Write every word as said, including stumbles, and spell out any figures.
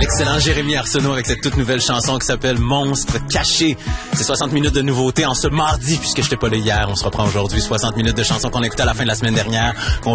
L'excellent Jérémy Arsenault avec cette toute nouvelle chanson qui s'appelle Monstre caché. C'est soixante minutes de nouveautés en ce mardi, puisque je n'étais pas là hier. On se reprend aujourd'hui. soixante minutes de chansons qu'on a écoutées à la fin de la semaine dernière, qu'on